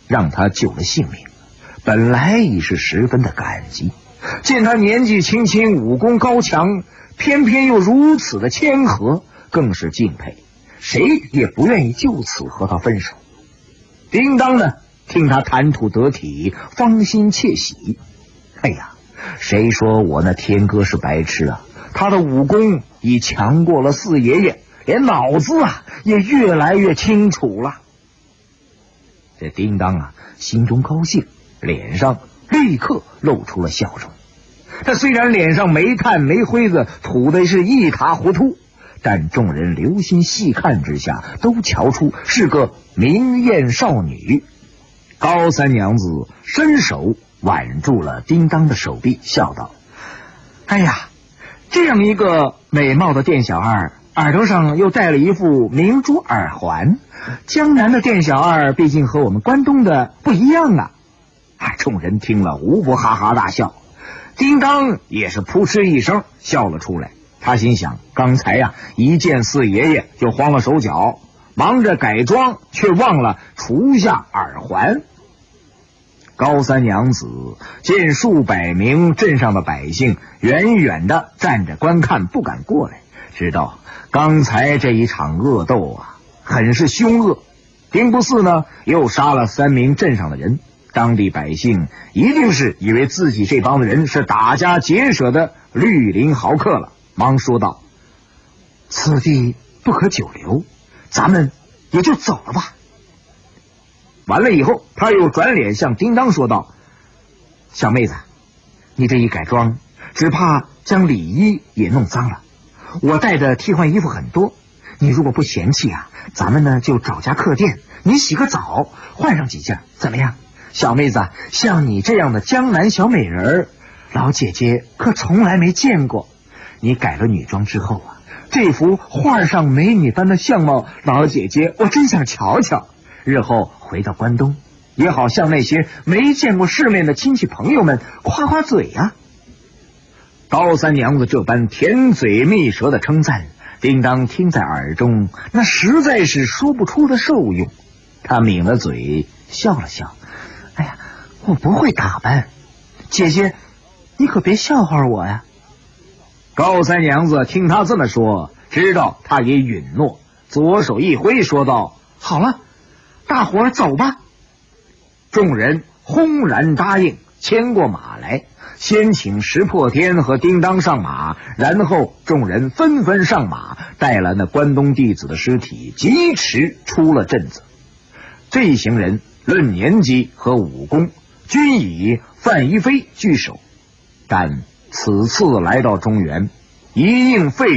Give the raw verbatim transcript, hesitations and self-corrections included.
让他救了性命，本来已是十分的感激，见他年纪轻轻，武功高强，偏偏又如此的谦和，更是敬佩，谁也不愿意就此和他分手。叮当呢，听他谈吐得体，芳心窃喜。哎呀，谁说我那天哥是白痴啊？他的武功已强过了四爷爷，连脑子啊也越来越清楚了。这叮当啊，心中高兴，脸上立刻露出了笑容。他虽然脸上煤炭煤灰子吐的是一塌糊涂，但众人留心细看之下，都瞧出是个明艳少女。高三娘子伸手挽住了叮当的手臂，笑道：哎呀，这样一个美貌的店小二，耳朵上又戴了一副明珠耳环，江南的店小二毕竟和我们关东的不一样啊！啊，众人听了无不哈哈大笑，叮当也是扑哧一声笑了出来。他心想，刚才呀、啊、一见四爷爷就慌了手脚，忙着改装，却忘了除下耳环。高三娘子见数百名镇上的百姓远远的站着观看，不敢过来，知道刚才这一场恶斗啊很是凶恶，丁不四呢又杀了三名镇上的人，当地百姓一定是以为自己这帮的人是打家劫舍的绿林豪客了，忙说道：此地不可久留，咱们也就走了吧。完了以后，他又转脸向叮当说道：小妹子，你这一改装，只怕将礼衣也弄脏了。我带的替换衣服很多，你如果不嫌弃啊，咱们呢就找家客店，你洗个澡，换上几件，怎么样？小妹子，像你这样的江南小美人儿，老姐姐可从来没见过。你改了女装之后啊，这幅画上美女般的相貌，老姐姐我真想瞧瞧。日后回到关东，也好向那些没见过世面的亲戚朋友们夸夸嘴呀、啊。高三娘子这般甜嘴蜜舌的称赞，叮当听在耳中，那实在是说不出的受用。他抿了嘴笑了笑：哎呀，我不会打扮，姐姐你可别笑话我呀。高三娘子听他这么说，知道他也允诺，左手一挥说道：好了，大伙儿走吧。众人轰然答应，牵过马来，先请石破天和叮当上马，然后众人纷纷上马，带了那关东弟子的尸体，疾驰出了镇子。这一行人论年纪和武功，均以范一飞居首，但此次来到中原，一应废